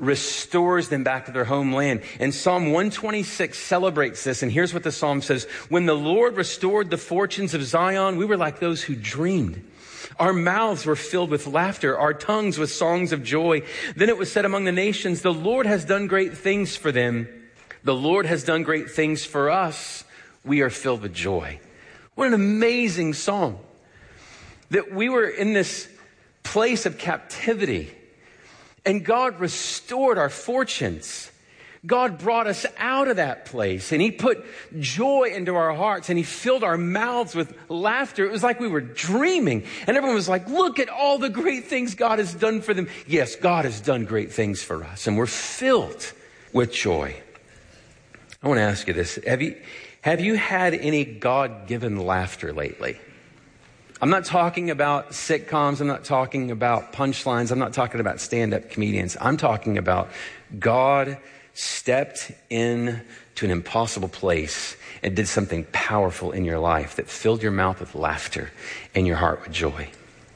restores them back to their homeland. And Psalm 126 celebrates this. And here's what the psalm says. When the Lord restored the fortunes of Zion, we were like those who dreamed. Our mouths were filled with laughter, our tongues with songs of joy. Then it was said among the nations, the Lord has done great things for them. The Lord has done great things for us. We are filled with joy. What an amazing song. That we were in this place of captivity and God restored our fortunes. God brought us out of that place and he put joy into our hearts and he filled our mouths with laughter. It was like we were dreaming and everyone was like, look at all the great things God has done for them. Yes, God has done great things for us and we're filled with joy. I want to ask you this. Have you had any God-given laughter lately? I'm not talking about sitcoms. I'm not talking about punchlines. I'm not talking about stand-up comedians. I'm talking about God stepped into an impossible place and did something powerful in your life that filled your mouth with laughter and your heart with joy.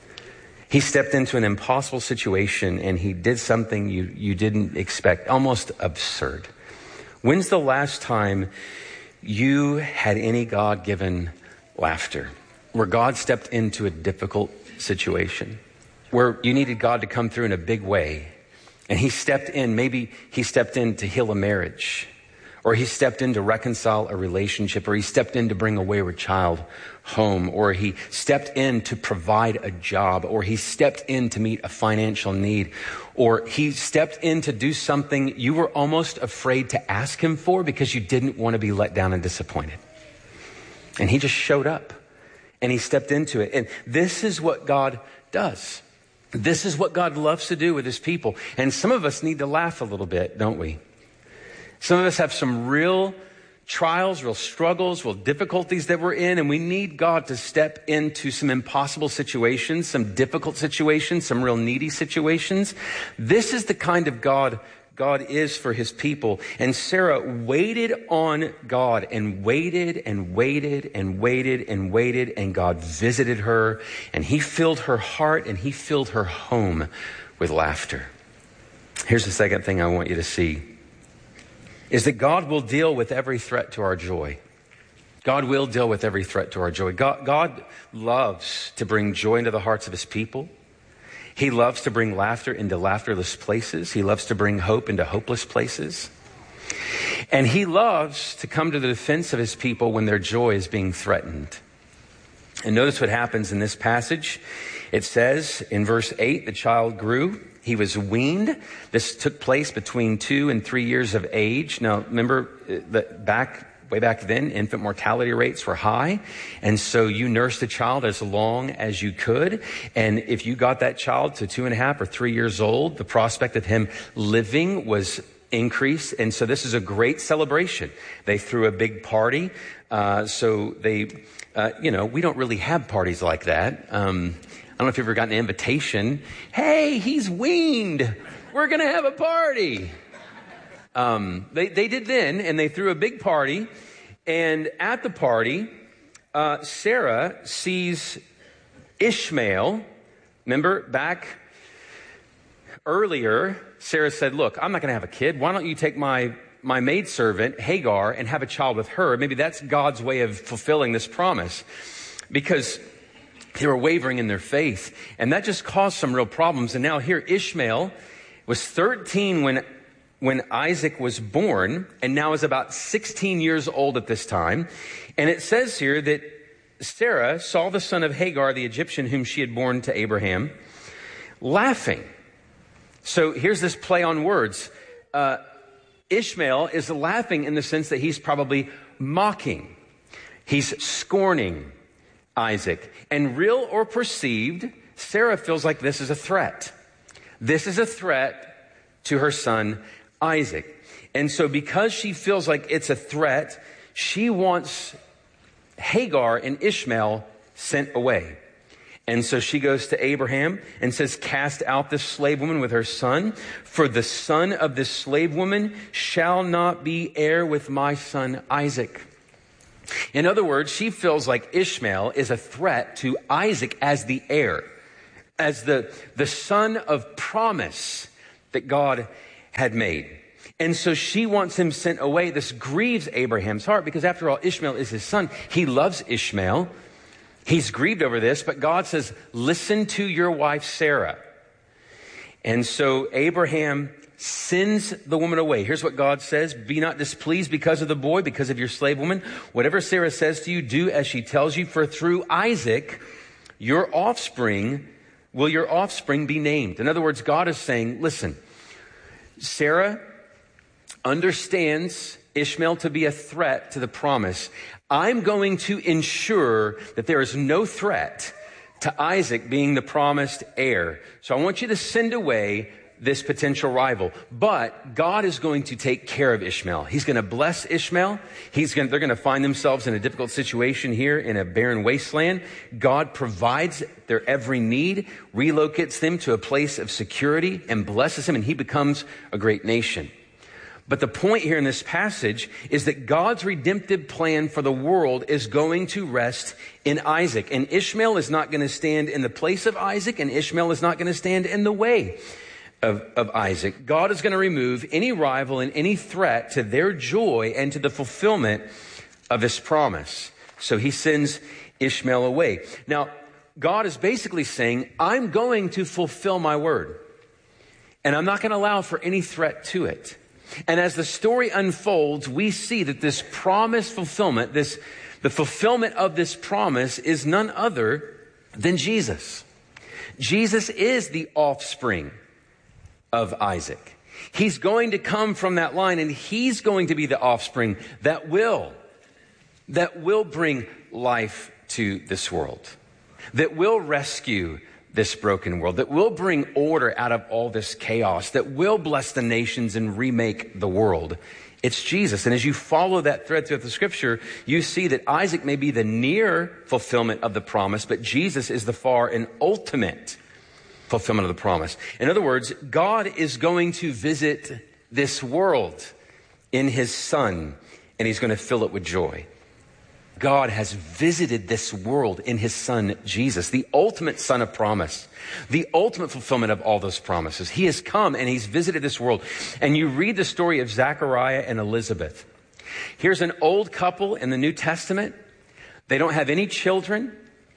He stepped into an impossible situation and he did something you didn't expect, almost absurd. When's the last time you had any God-given laughter? Where God stepped into a difficult situation, where you needed God to come through in a big way. And he stepped in, maybe he stepped in to heal a marriage, or he stepped in to reconcile a relationship, or he stepped in to bring a wayward child home, or he stepped in to provide a job, or he stepped in to meet a financial need, or he stepped in to do something you were almost afraid to ask him for because you didn't want to be let down and disappointed. And he just showed up. And he stepped into it. And this is what God does. This is what God loves to do with his people. And some of us need to laugh a little bit, don't we? Some of us have some real trials, real struggles, real difficulties that we're in. And we need God to step into some impossible situations, some difficult situations, some real needy situations. This is the kind of God is for his people. And Sarah waited on God and waited and waited and waited and waited. And God visited her and he filled her heart and he filled her home with laughter. Here's the second thing I want you to see is that God will deal with every threat to our joy. God will deal with every threat to our joy. God loves to bring joy into the hearts of his people. He loves to bring laughter into laughterless places. He loves to bring hope into hopeless places. And he loves to come to the defense of his people when their joy is being threatened. And notice what happens in this passage. It says in verse 8, the child grew. He was weaned. This took place between 2 and 3 years of age. Now, remember that way back then, infant mortality rates were high. And so you nursed a child as long as you could. And if you got that child to 2.5 or 3 years old, the prospect of him living was increased. And so this is a great celebration. They threw a big party. So they, we don't really have parties like that. I don't know if you've ever gotten an invitation. Hey, he's weaned. We're going to have a party. They did then, and they threw a big party. And at the party, Sarah sees Ishmael. Remember back earlier, Sarah said, look, I'm not going to have a kid. Why don't you take my maidservant, Hagar, and have a child with her? Maybe that's God's way of fulfilling this promise. Because they were wavering in their faith. And that just caused some real problems. And now here Ishmael was 13 when Isaac was born, and now is about 16 years old at this time. And it says here that Sarah saw the son of Hagar, the Egyptian, whom she had borne to Abraham, laughing. So here's this play on words. Ishmael is laughing in the sense that he's probably mocking. He's scorning Isaac. And real or perceived, Sarah feels like this is a threat. This is a threat to her son Isaac. And so because she feels like it's a threat, she wants Hagar and Ishmael sent away. And so she goes to Abraham and says, cast out this slave woman with her son, for the son of this slave woman shall not be heir with my son Isaac. In other words, she feels like Ishmael is a threat to Isaac as the heir, as the son of promise that God had made. And so she wants him sent away. This grieves Abraham's heart because after all, Ishmael is his son. He loves Ishmael. He's grieved over this, but God says, listen to your wife, Sarah. And so Abraham sends the woman away. Here's what God says. Be not displeased because of the boy, because of your slave woman. Whatever Sarah says to you, do as she tells you. For through Isaac, your offspring be named. In other words, God is saying, listen, Sarah understands Ishmael to be a threat to the promise. I'm going to ensure that there is no threat to Isaac being the promised heir. So I want you to send away this potential rival. But God is going to take care of Ishmael. He's going to bless Ishmael. They're going to find themselves in a difficult situation here in a barren wasteland. God provides their every need, relocates them to a place of security, and blesses him, and he becomes a great nation. But the point here in this passage is that God's redemptive plan for the world is going to rest in Isaac. And Ishmael is not going to stand in the place of Isaac, and Ishmael is not going to stand in the way of Isaac. God is going to remove any rival and any threat to their joy and to the fulfillment of his promise. So he sends Ishmael away. Now, God is basically saying, I'm going to fulfill my word, and I'm not going to allow for any threat to it. And as the story unfolds, we see that this promise fulfillment, the fulfillment of this promise is none other than Jesus. Jesus is the offspring of Isaac. He's going to come from that line, and he's going to be the offspring that will bring life to this world, that will rescue this broken world, that will bring order out of all this chaos, that will bless the nations and remake the world. It's Jesus. And as you follow that thread throughout the scripture, you see that Isaac may be the near fulfillment of the promise, but Jesus is the far and ultimate fulfillment of the promise. In other words, God is going to visit this world in his son, and he's going to fill it with joy. God has visited this world in his son, Jesus, the ultimate son of promise, the ultimate fulfillment of all those promises. He has come and he's visited this world. And you read the story of Zechariah and Elizabeth. Here's an old couple in the New Testament. They don't have any children,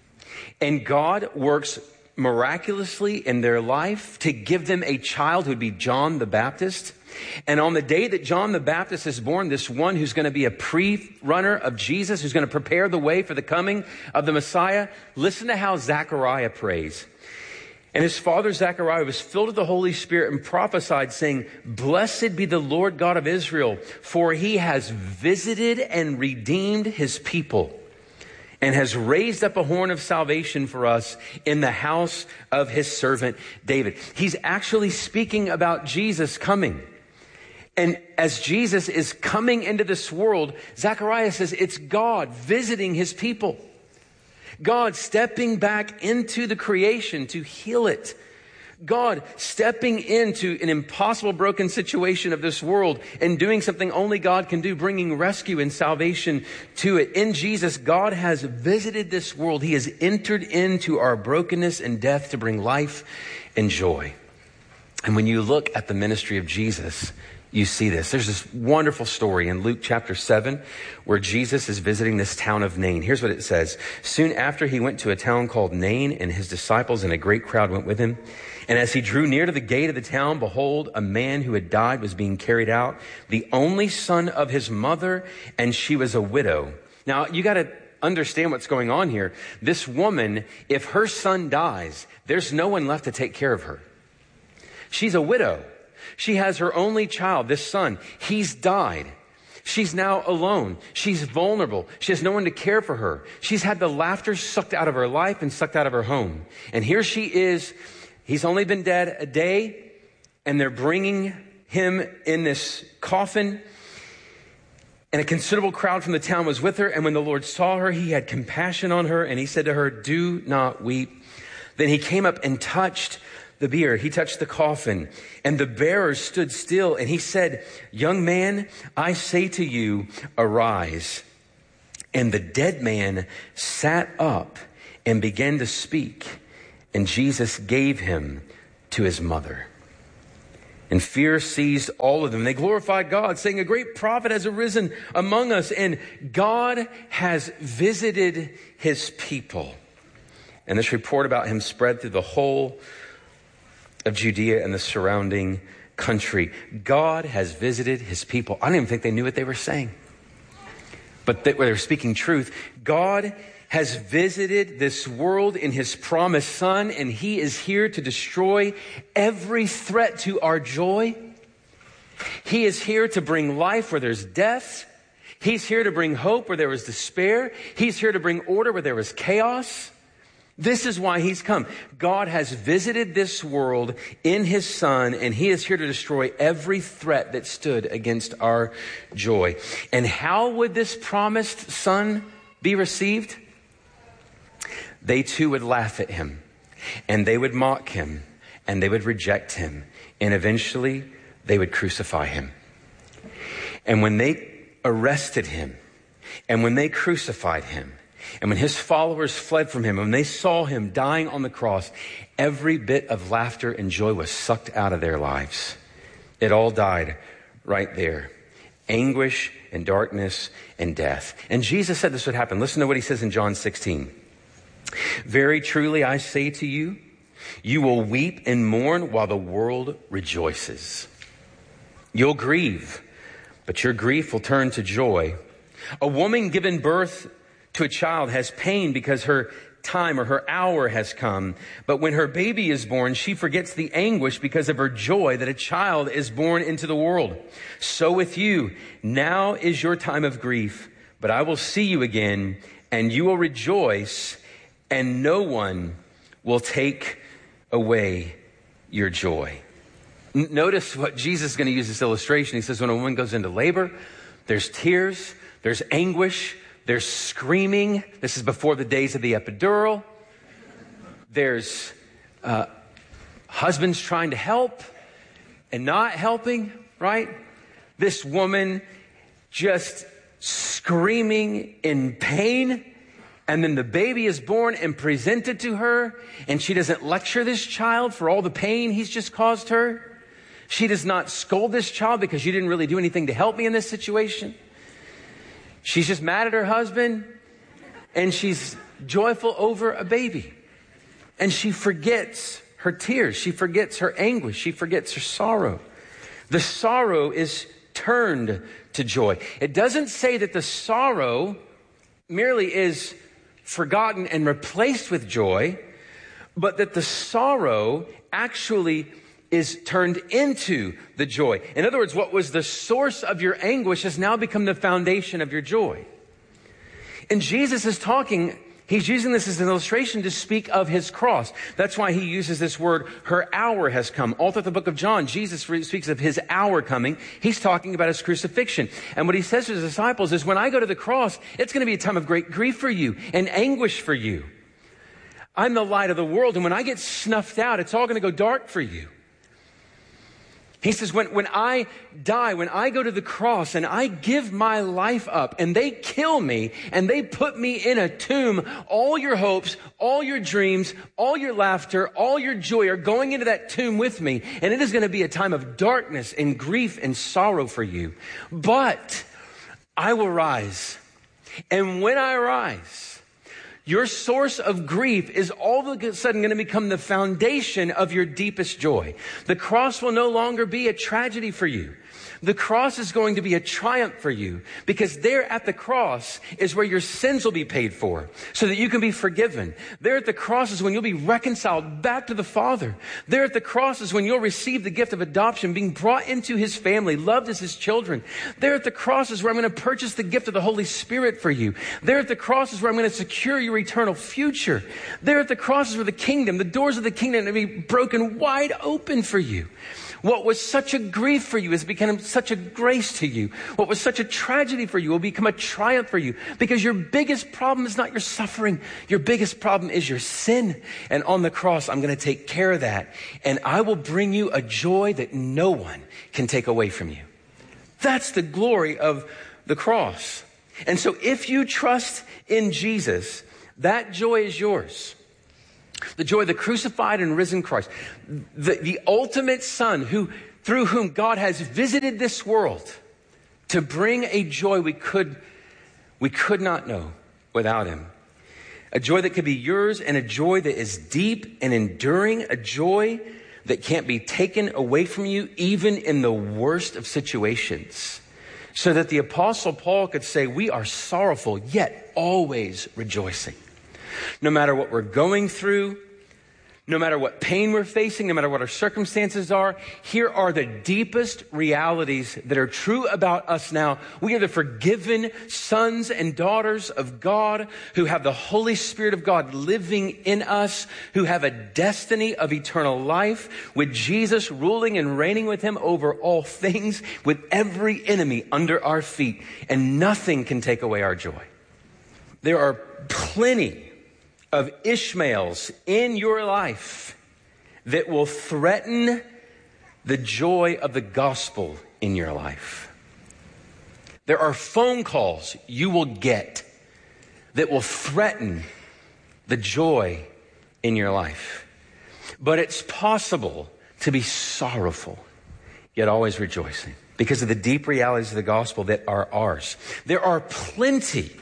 and God works miraculously in their life to give them a child who would be John the Baptist. And on the day that John the Baptist is born, this one who's going to be a pre-runner of Jesus, who's going to prepare the way for the coming of the Messiah, listen to how Zechariah prays. And his father Zechariah was filled with the Holy Spirit and prophesied, saying, "Blessed be the Lord God of Israel, for he has visited and redeemed his people, and has raised up a horn of salvation for us in the house of his servant David." He's actually speaking about Jesus coming. And as Jesus is coming into this world, Zechariah says it's God visiting his people. God stepping back into the creation to heal it. God stepping into an impossible broken situation of this world and doing something only God can do, bringing rescue and salvation to it. In Jesus, God has visited this world. He has entered into our brokenness and death to bring life and joy. And when you look at the ministry of Jesus, you see this. There's this wonderful story in Luke chapter 7 where Jesus is visiting this town of Nain. Here's what it says. Soon after he went to a town called Nain, and his disciples and a great crowd went with him. And as he drew near to the gate of the town, behold, a man who had died was being carried out, the only son of his mother, and she was a widow. Now, you got to understand what's going on here. This woman, if her son dies, there's no one left to take care of her. She's a widow. She has her only child, this son. He's died. She's now alone. She's vulnerable. She has no one to care for her. She's had the laughter sucked out of her life and sucked out of her home. And here she is. He's only been dead a day, and they're bringing him in this coffin. And a considerable crowd from the town was with her. And when the Lord saw her, he had compassion on her, and he said to her, "Do not weep." Then he came up and touched the bier. He touched the coffin, and the bearers stood still. And he said, "Young man, I say to you, arise." And the dead man sat up and began to speak. And Jesus gave him to his mother. And fear seized all of them. They glorified God, saying, a great prophet has arisen among us, and God has visited his people. And this report about him spread through the whole of Judea and the surrounding country. God has visited his people. I don't even think they knew what they were saying, but they were speaking truth. God has visited this world in his promised son, and he is here to destroy every threat to our joy. He is here to bring life where there's death. He's here to bring hope where there was despair. He's here to bring order where there was chaos. This is why he's come. God has visited this world in his son, and he is here to destroy every threat that stood against our joy. And how would this promised son be received? They too would laugh at him, and they would mock him, and they would reject him, and eventually they would crucify him. And when they arrested him, and when they crucified him, and when his followers fled from him, when they saw him dying on the cross, every bit of laughter and joy was sucked out of their lives. It all died right there. Anguish and darkness and death. And Jesus said this would happen. Listen to what he says in John 16. Very truly, I say to you, you will weep and mourn while the world rejoices. You'll grieve, but your grief will turn to joy. A woman given birth to a child has pain because her time or her hour has come. But when her baby is born, she forgets the anguish because of her joy that a child is born into the world. So with you, now is your time of grief, but I will see you again, and you will rejoice, and no one will take away your joy. Notice what Jesus is going to use this illustration. He says when a woman goes into labor, there's tears, there's anguish, there's screaming. This is before the days of the epidural. There's husbands trying to help and not helping, right? This woman just screaming in pain. And then the baby is born and presented to her, and she doesn't lecture this child for all the pain he's just caused her. She does not scold this child because you didn't really do anything to help me in this situation. She's just mad at her husband, and she's joyful over a baby. And she forgets her tears. She forgets her anguish. She forgets her sorrow. The sorrow is turned to joy. It doesn't say that the sorrow merely is forgotten and replaced with joy, but that the sorrow actually is turned into the joy. In other words, what was the source of your anguish has now become the foundation of your joy. And Jesus is talking, he's using this as an illustration to speak of his cross. That's why he uses this word, her hour has come. All through the book of John, Jesus speaks of his hour coming. He's talking about his crucifixion. And what he says to his disciples is, when I go to the cross, it's going to be a time of great grief for you and anguish for you. I'm the light of the world, and when I get snuffed out, it's all going to go dark for you. He says, when I die, when I go to the cross and I give my life up and they kill me and they put me in a tomb, all your hopes, all your dreams, all your laughter, all your joy are going into that tomb with me. And it is going to be a time of darkness and grief and sorrow for you. But I will rise. And when I rise, your source of grief is all of a sudden going to become the foundation of your deepest joy. The cross will no longer be a tragedy for you. The cross is going to be a triumph for you, because there at the cross is where your sins will be paid for so that you can be forgiven. There at the cross is when you'll be reconciled back to the Father. There at the cross is when you'll receive the gift of adoption, being brought into his family, loved as his children. There at the cross is where I'm going to purchase the gift of the Holy Spirit for you. There at the cross is where I'm going to secure your eternal future. There at the cross is where the kingdom, the doors of the kingdom are going to be broken wide open for you. What was such a grief for you has become such a grace to you. What was such a tragedy for you will become a triumph for you, because your biggest problem is not your suffering. Your biggest problem is your sin. And on the cross, I'm going to take care of that. And I will bring you a joy that no one can take away from you. That's the glory of the cross. And so if you trust in Jesus, that joy is yours. The joy of the crucified and risen Christ. The ultimate Son who through whom God has visited this world to bring a joy we could not know without him. A joy that could be yours, and a joy that is deep and enduring, a joy that can't be taken away from you even in the worst of situations. So that the Apostle Paul could say, we are sorrowful, yet always rejoicing. No matter what we're going through, no matter what pain we're facing, no matter what our circumstances are, here are the deepest realities that are true about us now. We are the forgiven sons and daughters of God who have the Holy Spirit of God living in us, who have a destiny of eternal life with Jesus ruling and reigning with him over all things, with every enemy under our feet, and nothing can take away our joy. There are plenty of Ishmaels in your life that will threaten the joy of the gospel in your life. There are phone calls you will get that will threaten the joy in your life. But it's possible to be sorrowful, yet always rejoicing because of the deep realities of the gospel that are ours. There are plenty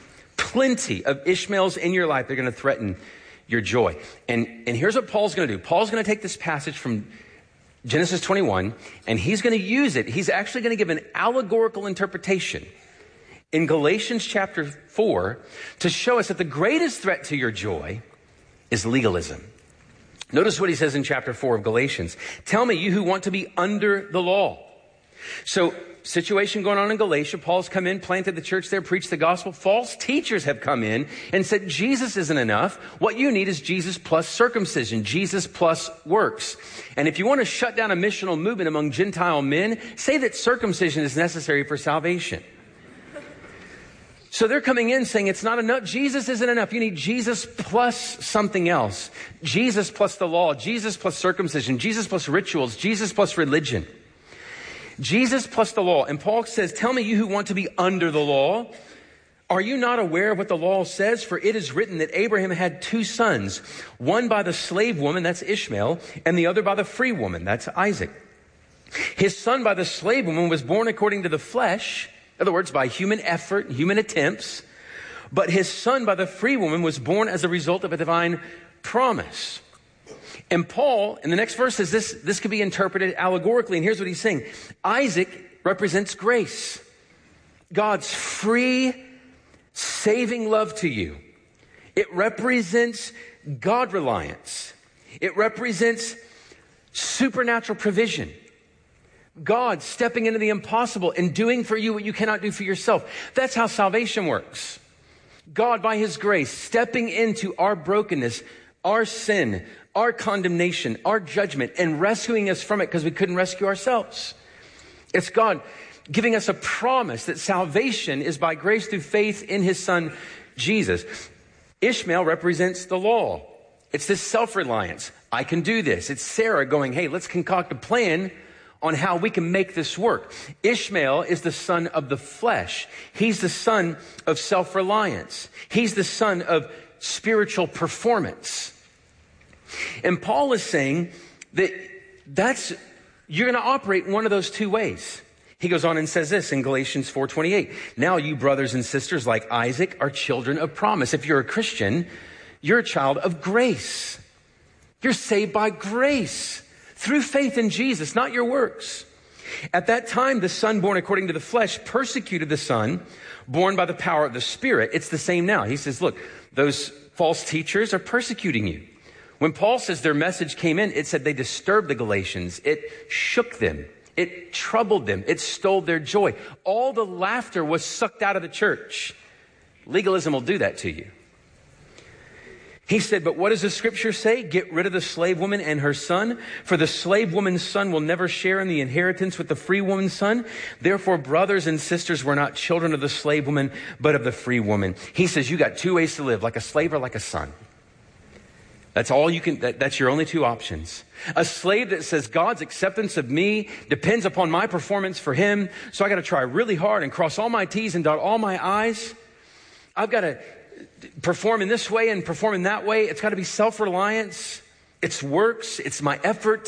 of Ishmaels in your life that are going to threaten your joy. And here's what Paul's going to do. Paul's going to take this passage from Genesis 21, and he's going to use it. He's actually going to give an allegorical interpretation in Galatians chapter 4 to show us that the greatest threat to your joy is legalism. Notice what he says in chapter 4 of Galatians. Tell me, you who want to be under the law. So, situation going on in Galatia. Paul's come in, planted the church there, preached the gospel. False teachers have come in and said Jesus isn't enough. What you need is Jesus plus circumcision, Jesus plus works. And if you want to shut down a missional movement among Gentile men, say that circumcision is necessary for salvation. So they're coming in saying it's not enough. Jesus isn't enough. You need Jesus plus something else. Jesus plus the law, Jesus plus circumcision, Jesus plus rituals, Jesus plus religion. Jesus plus the law. And Paul says, tell me, you who want to be under the law, are you not aware of what the law says? For it is written that Abraham had two sons, one by the slave woman, that's Ishmael, and the other by the free woman, that's Isaac. His son by the slave woman was born according to the flesh, in other words, by human effort, human attempts. But his son by the free woman was born as a result of a divine promise. And Paul, in the next verse, says this could be interpreted allegorically. And here's what he's saying. Isaac represents grace. God's free, saving love to you. It represents God reliance. It represents supernatural provision. God stepping into the impossible and doing for you what you cannot do for yourself. That's how salvation works. God, by his grace, stepping into our brokenness, our sin, our condemnation, our judgment, and rescuing us from it because we couldn't rescue ourselves. It's God giving us a promise that salvation is by grace through faith in his son, Jesus. Ishmael represents the law. It's this self-reliance. I can do this. It's Sarah going, hey, let's concoct a plan on how we can make this work. Ishmael is the son of the flesh. He's the son of self-reliance. He's the son of spiritual performance. And Paul is saying that you're going to operate in one of those two ways. He goes on and says this in Galatians 4:28. Now you brothers and sisters like Isaac are children of promise. If you're a Christian, you're a child of grace. You're saved by grace through faith in Jesus, not your works. At that time, the son born according to the flesh persecuted the son born by the power of the Spirit. It's the same now. He says, look, those false teachers are persecuting you. When Paul says their message came in, it said they disturbed the Galatians. It shook them. It troubled them. It stole their joy. All the laughter was sucked out of the church. Legalism will do that to you. He said, but what does the scripture say? Get rid of the slave woman and her son, for the slave woman's son will never share in the inheritance with the free woman's son. Therefore, brothers and sisters, we're not children of the slave woman, but of the free woman. He says, you got two ways to live, like a slave or like a son. That's all you can, that's your only two options. A slave that says God's acceptance of me depends upon my performance for him. So I got to try really hard and cross all my T's and dot all my I's. I've got to perform in this way and perform in that way. It's got to be self-reliance. It's works. It's my effort.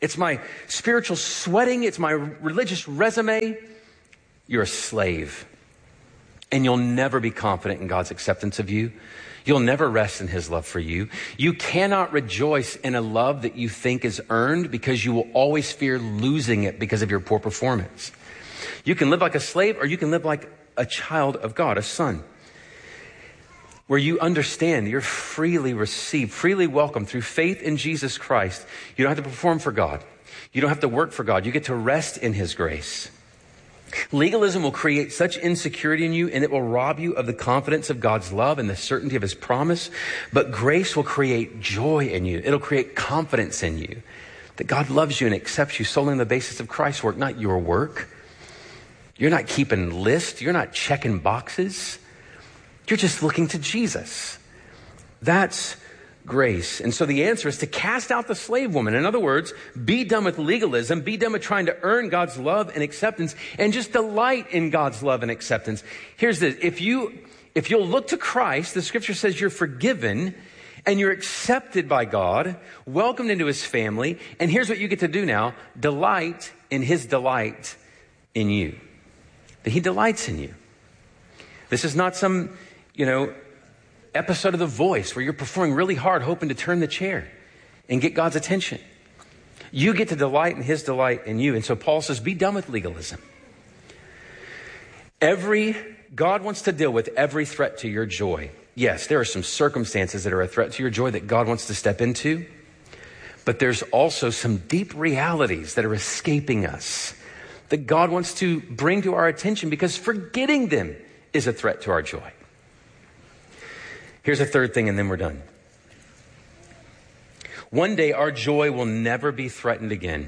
It's my spiritual sweating. It's my religious resume. You're a slave. And you'll never be confident in God's acceptance of you. You'll never rest in his love for you. You cannot rejoice in a love that you think is earned because you will always fear losing it because of your poor performance. You can live like a slave or you can live like a child of God, a son, where you understand you're freely received, freely welcomed through faith in Jesus Christ. You don't have to perform for God. You don't have to work for God. You get to rest in his grace. Legalism will create such insecurity in you, and it will rob you of the confidence of God's love and the certainty of his promise. But grace will create joy in you. It'll create confidence in you that God loves you and accepts you solely on the basis of Christ's work, not your work. You're not keeping lists. You're not checking boxes. You're just looking to Jesus. That's grace. And so the answer is to cast out the slave woman. In other words, be done with legalism, be done with trying to earn God's love and acceptance, and just delight in God's love and acceptance. Here's this. If you'll look to Christ, the scripture says you're forgiven and you're accepted by God, welcomed into his family. And here's what you get to do now. Delight in his delight in you. That he delights in you. This is not some, episode of The Voice where you're performing really hard, hoping to turn the chair and get God's attention. You get to delight in his delight in you. And so Paul says, be done with legalism. God wants to deal with every threat to your joy. Yes, there are some circumstances that are a threat to your joy that God wants to step into. But there's also some deep realities that are escaping us that God wants to bring to our attention because forgetting them is a threat to our joy. Here's a third thing, and then we're done. One day, our joy will never be threatened again.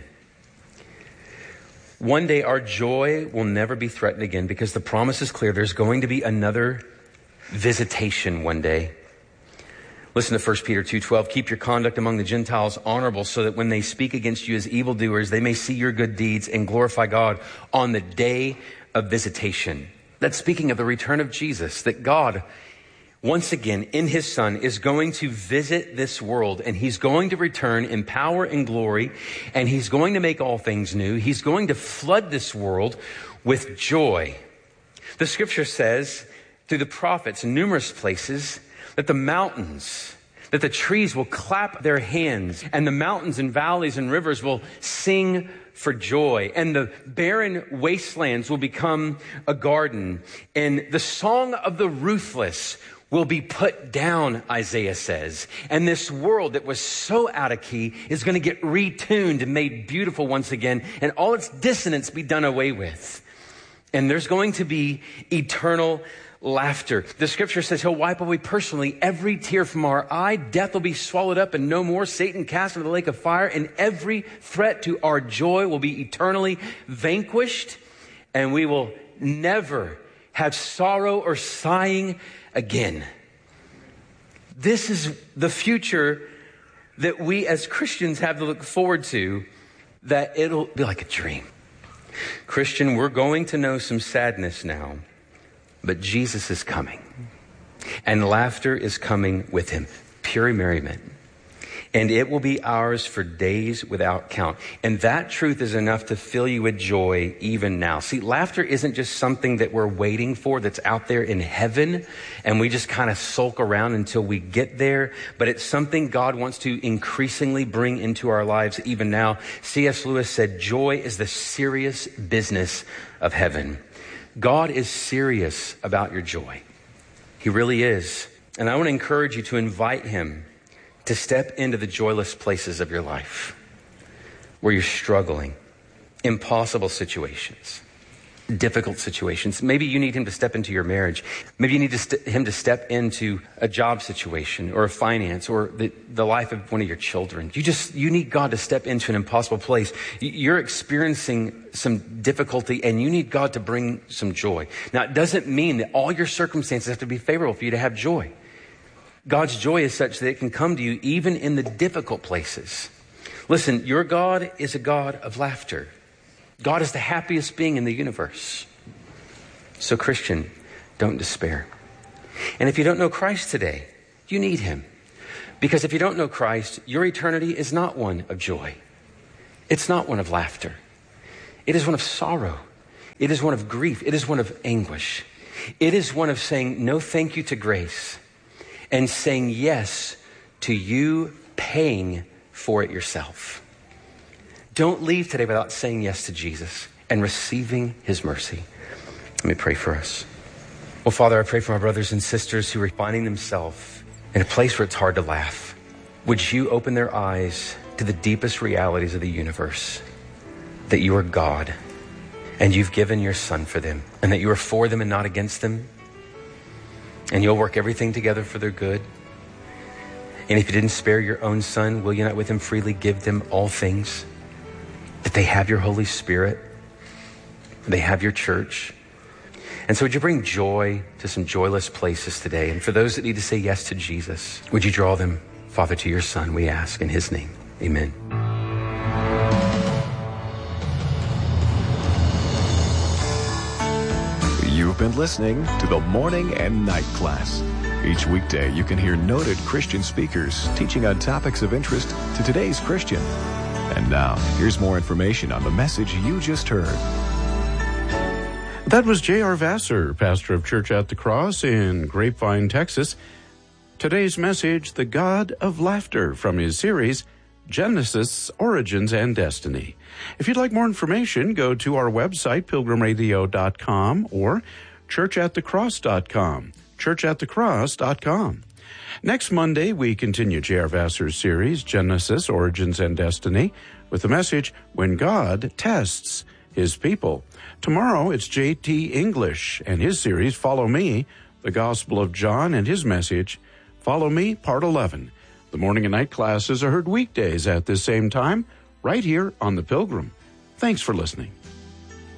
One day, our joy will never be threatened again because the promise is clear. There's going to be another visitation one day. Listen to 1 Peter 2:12. Keep your conduct among the Gentiles honorable so that when they speak against you as evildoers, they may see your good deeds and glorify God on the day of visitation. That's speaking of the return of Jesus, that God, once again, in his son, is going to visit this world, and he's going to return in power and glory, and he's going to make all things new. He's going to flood this world with joy. The scripture says through the prophets in numerous places that the mountains, that the trees will clap their hands, and the mountains and valleys and rivers will sing for joy, and the barren wastelands will become a garden, and the song of the ruthless will be put down, Isaiah says. And this world that was so out of key is going to get retuned and made beautiful once again, and all its dissonance be done away with. And there's going to be eternal laughter. The scripture says he'll wipe away personally every tear from our eye. Death will be swallowed up and no more. Satan cast into the lake of fire, and every threat to our joy will be eternally vanquished, and we will never have sorrow or sighing again. This is the future that we as Christians have to look forward to, that it'll be like a dream. Christian, we're going to know some sadness now, but Jesus is coming, and laughter is coming with him, pure merriment. And it will be ours for days without count. And that truth is enough to fill you with joy even now. See, laughter isn't just something that we're waiting for that's out there in heaven and we just kind of sulk around until we get there, but it's something God wants to increasingly bring into our lives even now. C.S. Lewis said, joy is the serious business of heaven. God is serious about your joy. He really is. And I want to encourage you to invite him to step into the joyless places of your life where you're struggling, impossible situations, difficult situations. Maybe you need him to step into your marriage. Maybe you need him to step into a job situation or a finance or the life of one of your children. You need God to step into an impossible place. You're experiencing some difficulty and you need God to bring some joy. Now, it doesn't mean that all your circumstances have to be favorable for you to have joy. God's joy is such that it can come to you even in the difficult places. Listen, your God is a God of laughter. God is the happiest being in the universe. So Christian, don't despair. And if you don't know Christ today, you need him. Because if you don't know Christ, your eternity is not one of joy. It's not one of laughter. It is one of sorrow. It is one of grief. It is one of anguish. It is one of saying no thank you to grace and saying yes to you paying for it yourself. Don't leave today without saying yes to Jesus and receiving his mercy. Let me pray for us. Well, Father, I pray for my brothers and sisters who are finding themselves in a place where it's hard to laugh. Would you open their eyes to the deepest realities of the universe, that you are God and you've given your Son for them, and that you are for them and not against them, and you'll work everything together for their good. And if you didn't spare your own Son, will you not with him freely give them all things? That they have your Holy Spirit, they have your church. And so would you bring joy to some joyless places today? And for those that need to say yes to Jesus, would you draw them, Father, to your Son, we ask in his name. Amen. You've been listening to the Morning and Night Class. Each weekday, you can hear noted Christian speakers teaching on topics of interest to today's Christian. And now, here's more information on the message you just heard. That was J.R. Vassar, pastor of Church at the Cross in Grapevine, Texas. Today's message, The God of Laughter, from his series, Genesis, Origins, and Destiny. If you'd like more information, go to our website, pilgrimradio.com, or churchatthecross.com, churchatthecross.com. Next Monday, we continue J.R. Vassar's series, Genesis, Origins, and Destiny, with the message, When God Tests His People. Tomorrow, it's J.T. English and his series, Follow Me, the Gospel of John, and his message, Follow Me, Part 11. The morning and night classes are heard weekdays at this same time, right here on The Pilgrim. Thanks for listening.